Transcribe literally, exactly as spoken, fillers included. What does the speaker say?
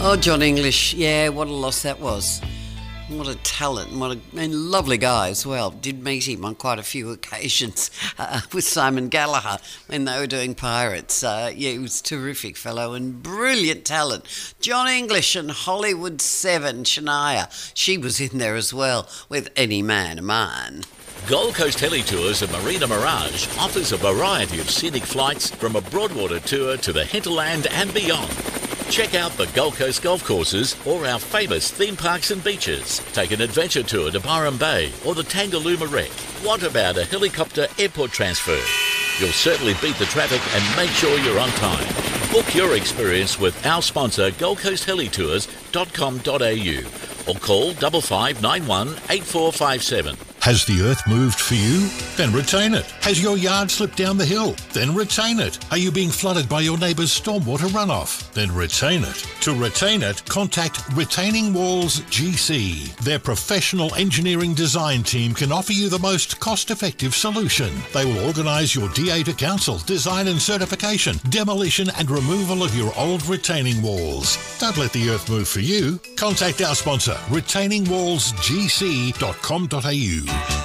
Oh, John English. Yeah, what a loss that was. What a talent, and what a and lovely guy as well. Did meet him on quite a few occasions uh, with Simon Gallagher when they were doing Pirates. Uh, yeah, he was a terrific fellow and brilliant talent. John English and Hollywood seven, Shania. She was in there as well with Any Man of Mine. Gold Coast Heli Tours and Marina Mirage offers a variety of scenic flights from a Broadwater tour to the hinterland and beyond. Check out the Gold Coast golf courses or our famous theme parks and beaches. Take an adventure tour to Byron Bay or the Tangalooma Wreck. What about a helicopter airport transfer? You'll certainly beat the traffic and make sure you're on time. Book your experience with our sponsor gold coast heli tours dot com dot a u or call five five nine one eight four five seven. Has the earth moved for you? Then retain it. Has your yard slipped down the hill? Then retain it. Are you being flooded by your neighbour's stormwater runoff? Then retain it. To retain it, contact Retaining Walls G C. Their professional engineering design team can offer you the most cost-effective solution. They will organise your D A to council, design and certification, demolition and removal of your old retaining walls. Don't let the earth move for you. Contact our sponsor, retaining walls g c dot com dot a u.